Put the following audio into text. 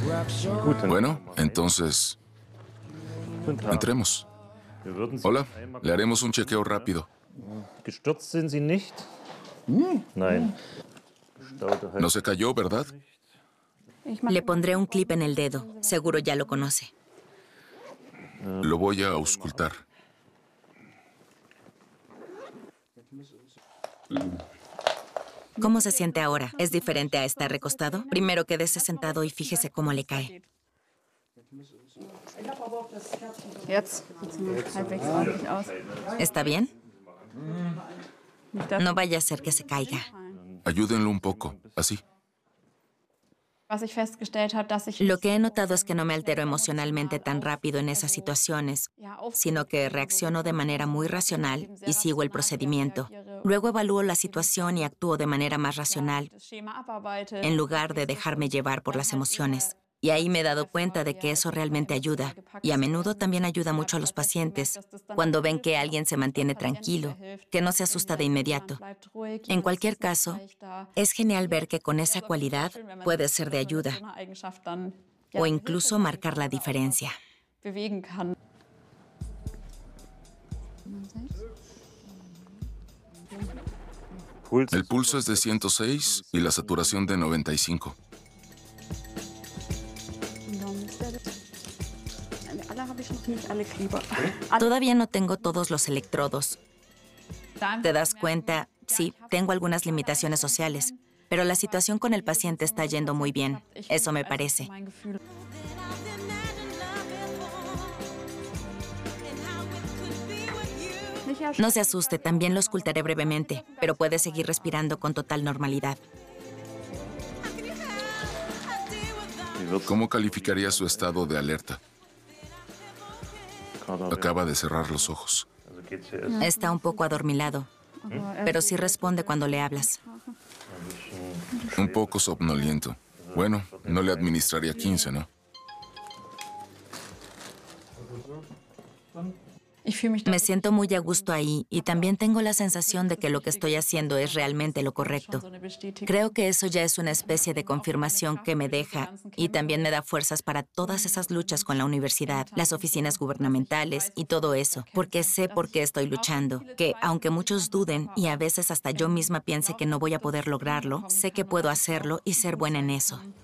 Bueno, entonces, entremos. Hola, le haremos un chequeo rápido. Gestürzt sind Sie nicht? Nein. No se cayó, ¿verdad? Le pondré un clip en el dedo. Seguro ya lo conoce. Lo voy a auscultar. ¿Cómo se siente ahora? ¿Es diferente a estar recostado? Primero quédese sentado y fíjese cómo le cae. ¿Está bien? No vaya a ser que se caiga. Ayúdenlo un poco, así. Lo que he notado es que no me altero emocionalmente tan rápido en esas situaciones, sino que reacciono de manera muy racional y sigo el procedimiento. Luego evalúo la situación y actúo de manera más racional, en lugar de dejarme llevar por las emociones. Y ahí me he dado cuenta de que eso realmente ayuda. Y a menudo también ayuda mucho a los pacientes, cuando ven que alguien se mantiene tranquilo, que no se asusta de inmediato. En cualquier caso, es genial ver que con esa cualidad puede ser de ayuda o incluso marcar la diferencia. El pulso es de 106 y la saturación de 95. Todavía no tengo todos los electrodos. ¿Te das cuenta? Sí, tengo algunas limitaciones sociales, pero la situación con el paciente está yendo muy bien. Eso me parece. No se asuste, también lo auscultaré brevemente, pero puede seguir respirando con total normalidad. ¿Cómo calificaría su estado de alerta? Acaba de cerrar los ojos. Está un poco adormilado, pero sí responde cuando le hablas. Un poco somnoliento. Bueno, no le administraría 15, ¿no? Me siento muy a gusto ahí y también tengo la sensación de que lo que estoy haciendo es realmente lo correcto. Creo que eso ya es una especie de confirmación que me deja y también me da fuerzas para todas esas luchas con la universidad, las oficinas gubernamentales y todo eso, porque sé por qué estoy luchando, que aunque muchos duden y a veces hasta yo misma piense que no voy a poder lograrlo, sé que puedo hacerlo y ser buena en eso.